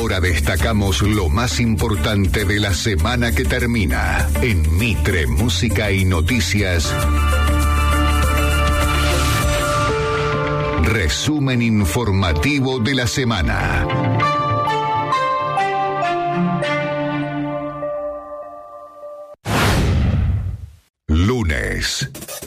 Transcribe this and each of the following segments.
Ahora destacamos lo más importante de la semana que termina en Mitre Música y Noticias. Resumen informativo de la semana. Lunes.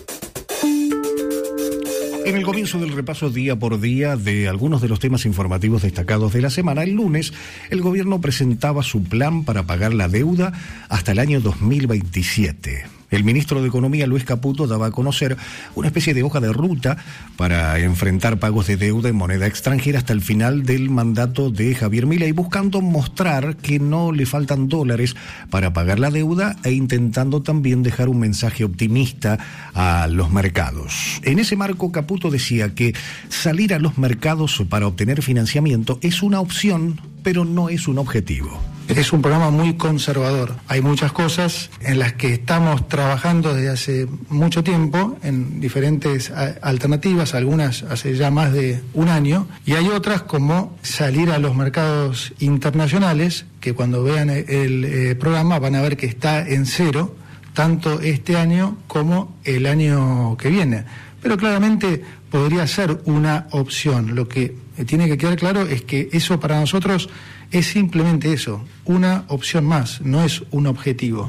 En el comienzo del repaso día por día de algunos de los temas informativos destacados de la semana, el lunes, el gobierno presentaba su plan para pagar la deuda hasta el año 2027. El ministro de Economía, Luis Caputo, daba a conocer una especie de hoja de ruta para enfrentar pagos de deuda en moneda extranjera hasta el final del mandato de Javier Milei, buscando mostrar que no le faltan dólares para pagar la deuda e intentando también dejar un mensaje optimista a los mercados. En ese marco, Caputo decía que salir a los mercados para obtener financiamiento es una opción, pero no es un objetivo. Es un programa muy conservador. Hay muchas cosas en las que estamos trabajando desde hace mucho tiempo en diferentes alternativas, algunas hace ya más de un año, y hay otras como salir a los mercados internacionales, que cuando vean el programa van a ver que está en cero, tanto este año como el año que viene. Pero claramente podría ser una opción. Lo que tiene que quedar claro es que eso para nosotros es simplemente eso, una opción más, no es un objetivo.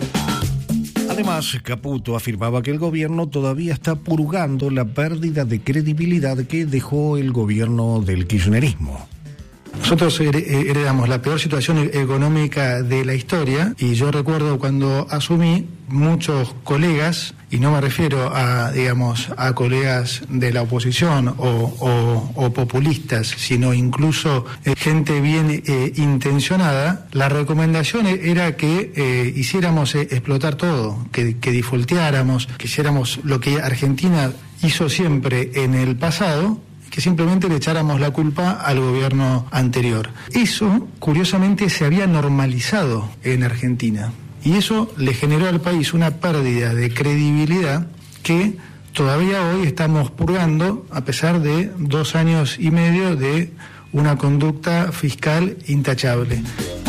Además, Caputo afirmaba que el gobierno todavía está purgando la pérdida de credibilidad que dejó el gobierno del kirchnerismo. Nosotros heredamos la peor situación económica de la historia y yo recuerdo cuando asumí muchos colegas, y no me refiero a, digamos, a colegas de la oposición o populistas, sino incluso gente bien intencionada, la recomendación era que hiciéramos explotar todo, que defaulteáramos, que hiciéramos lo que Argentina hizo siempre en el pasado, que simplemente le echáramos la culpa al gobierno anterior. Eso, curiosamente, se había normalizado en Argentina. Y eso le generó al país una pérdida de credibilidad que todavía hoy estamos purgando, a pesar de 2 años y medio de una conducta fiscal intachable.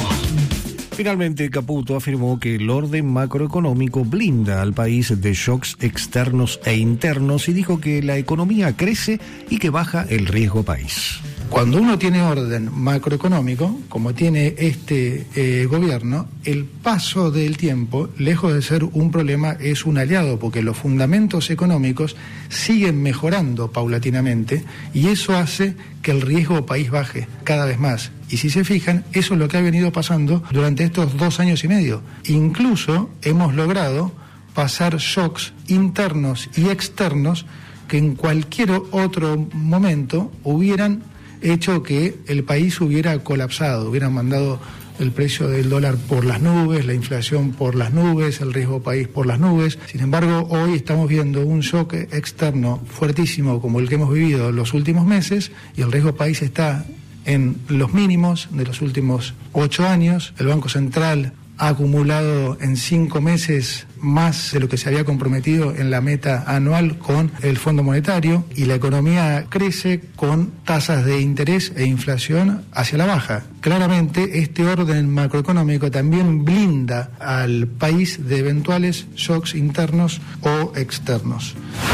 Finalmente, Caputo afirmó que el orden macroeconómico blinda al país de shocks externos e internos y dijo que la economía crece y que baja el riesgo país. Cuando uno tiene orden macroeconómico, como tiene este gobierno, el paso del tiempo, lejos de ser un problema, es un aliado, porque los fundamentos económicos siguen mejorando paulatinamente y eso hace que el riesgo país baje cada vez más. Y si se fijan, eso es lo que ha venido pasando durante estos 2 años y medio. Incluso hemos logrado pasar shocks internos y externos que en cualquier otro momento hubieran hecho que el país hubiera colapsado, hubieran mandado el precio del dólar por las nubes, la inflación por las nubes, el riesgo país por las nubes. Sin embargo, hoy estamos viendo un shock externo fuertísimo como el que hemos vivido en los últimos meses y el riesgo país está en los mínimos de los últimos 8 años. El Banco Central ha acumulado en 5 meses más de lo que se había comprometido en la meta anual con el Fondo Monetario y la economía crece con tasas de interés e inflación hacia la baja. Claramente este orden macroeconómico también blinda al país de eventuales shocks internos o externos.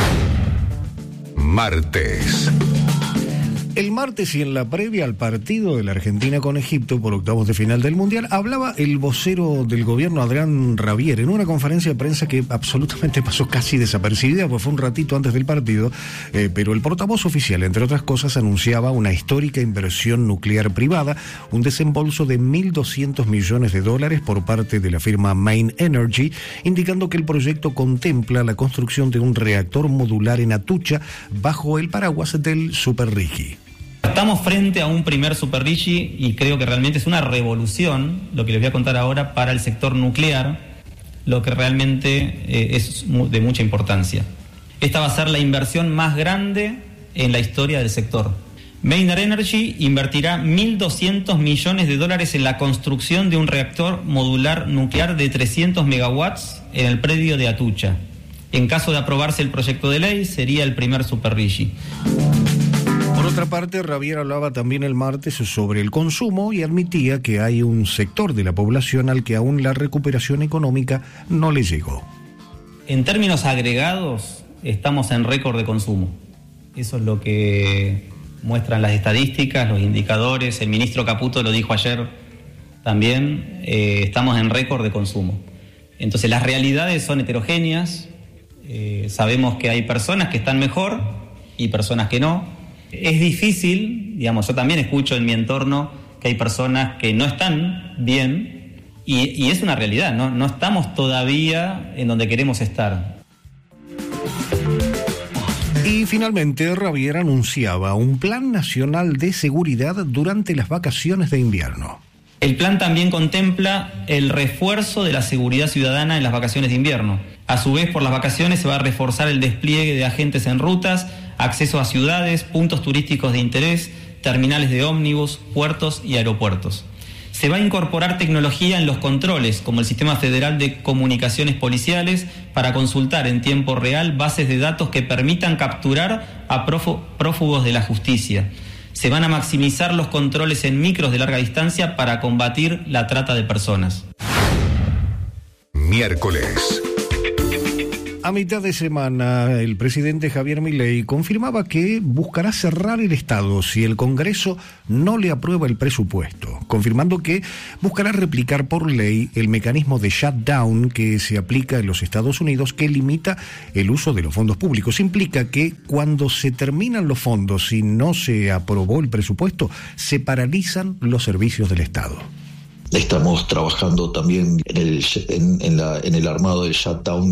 Martes. El martes y en la previa al partido de la Argentina con Egipto por octavos de final del Mundial, hablaba el vocero del gobierno, Adrián Rabier, en una conferencia de prensa que absolutamente pasó casi desapercibida, pues fue un ratito antes del partido, pero el portavoz oficial, entre otras cosas, anunciaba una histórica inversión nuclear privada, un desembolso de $1.200 millones por parte de la firma Main Energy, indicando que el proyecto contempla la construcción de un reactor modular en Atucha bajo el paraguas del Super Rigi. Estamos frente a un primer Super Rigi y creo que realmente es una revolución, lo que les voy a contar ahora, para el sector nuclear, lo que realmente es de mucha importancia. Esta va a ser la inversión más grande en la historia del sector. Main Energy invertirá $1.200 millones en la construcción de un reactor modular nuclear de 300 megawatts en el predio de Atucha. En caso de aprobarse el proyecto de ley, sería el primer Super Rigi. Por otra parte, Ravier hablaba también el martes sobre el consumo y admitía que hay un sector de la población al que aún la recuperación económica no le llegó. En términos agregados, estamos en récord de consumo. Eso es lo que muestran las estadísticas, los indicadores. El ministro Caputo lo dijo ayer también. Estamos en récord de consumo. Entonces, las realidades son heterogéneas. Sabemos que hay personas que están mejor y personas que no. Es difícil, digamos, yo también escucho en mi entorno que hay personas que no están bien y es una realidad, no estamos todavía en donde queremos estar. Y finalmente, Ravier anunciaba un plan nacional de seguridad durante las vacaciones de invierno. El plan también contempla el refuerzo de la seguridad ciudadana en las vacaciones de invierno. A su vez, por las vacaciones se va a reforzar el despliegue de agentes en rutas, acceso a ciudades, puntos turísticos de interés, terminales de ómnibus, puertos y aeropuertos. Se va a incorporar tecnología en los controles, como el Sistema Federal de Comunicaciones Policiales, para consultar en tiempo real bases de datos que permitan capturar a prófugos de la justicia. Se van a maximizar los controles en micros de larga distancia para combatir la trata de personas. Miércoles. A mitad de semana, el presidente Javier Milei confirmaba que buscará cerrar el Estado si el Congreso no le aprueba el presupuesto, confirmando que buscará replicar por ley el mecanismo de shutdown que se aplica en los Estados Unidos, que limita el uso de los fondos públicos. Implica que cuando se terminan los fondos y no se aprobó el presupuesto, se paralizan los servicios del Estado. Estamos trabajando también en el armado del shutdown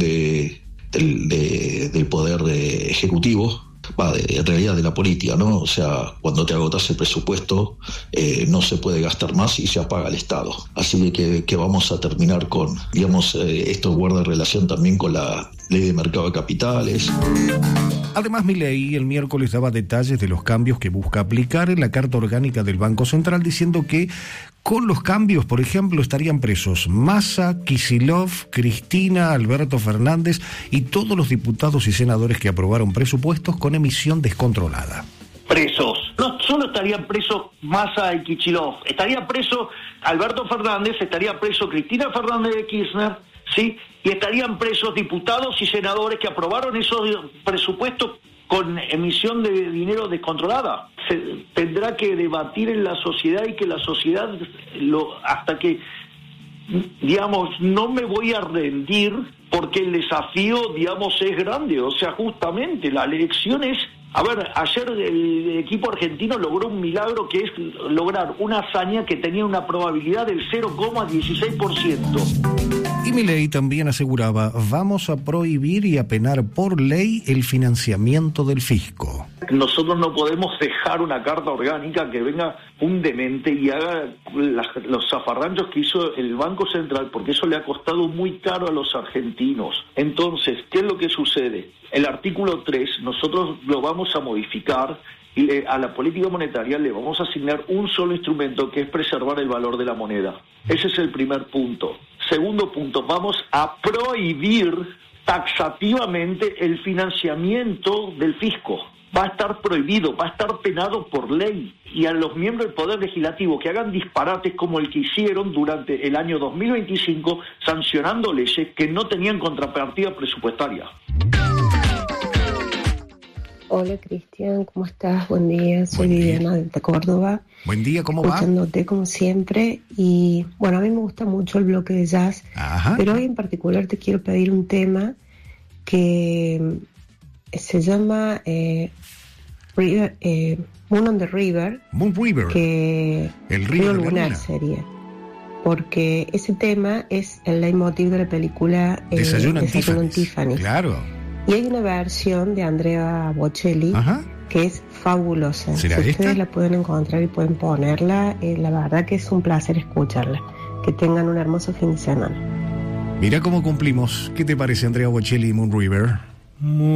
del poder ejecutivo, en realidad de la política, ¿no? O sea, cuando te agotas el presupuesto, no se puede gastar más y se apaga el Estado. Así que vamos a terminar con, digamos, esto guarda relación también con la ley de mercado de capitales. Además, Milei el miércoles daba detalles de los cambios que busca aplicar en la Carta Orgánica del Banco Central, diciendo que con los cambios, por ejemplo, estarían presos Massa, Kicillof, Cristina, Alberto Fernández y todos los diputados y senadores que aprobaron presupuestos con emisión descontrolada. Presos. No solo estarían presos Massa y Kicillof, estaría preso Alberto Fernández, estaría preso Cristina Fernández de Kirchner, ¿sí? Y estarían presos diputados y senadores que aprobaron esos presupuestos con emisión de dinero descontrolada. Se tendrá que debatir en la sociedad y que la sociedad, hasta que, digamos, no me voy a rendir porque el desafío, digamos, es grande. O sea, justamente la elección es... A ver, ayer el equipo argentino logró un milagro, que es lograr una hazaña que tenía una probabilidad del 0,16%. Y Milei también aseguraba: vamos a prohibir y a penar por ley el financiamiento del fisco. Nosotros no podemos dejar una carta orgánica que venga un demente y haga los zafarranchos que hizo el Banco Central, porque eso le ha costado muy caro a los argentinos. Entonces, ¿qué es lo que sucede? El artículo 3 nosotros lo vamos a modificar y a la política monetaria le vamos a asignar un solo instrumento, que es preservar el valor de la moneda. Ese es el primer punto. Segundo punto, vamos a prohibir taxativamente el financiamiento del fisco. Va a estar prohibido, va a estar penado por ley. Y a los miembros del Poder Legislativo que hagan disparates como el que hicieron durante el año 2025, sancionando leyes que no tenían contrapartida presupuestaria. Hola Cristian, ¿cómo estás? Buen día, soy Viviana de Córdoba. Buen día, ¿cómo va? Escuchándote como siempre. Y bueno, a mí me gusta mucho el bloque de jazz. Ajá. Pero hoy en particular te quiero pedir un tema que se llama Moon on the River. Moon River. Que el río lunar sería. Porque ese tema es el leitmotiv de la película Desayuno en Tiffany. Claro. Y hay una versión de Andrea Bocelli, ajá, que es fabulosa. ¿Será si esta? Ustedes la pueden encontrar y pueden ponerla, la verdad que es un placer escucharla. Que tengan un hermoso fin de semana. Mira cómo cumplimos. ¿Qué te parece, Andrea Bocelli y Moon River?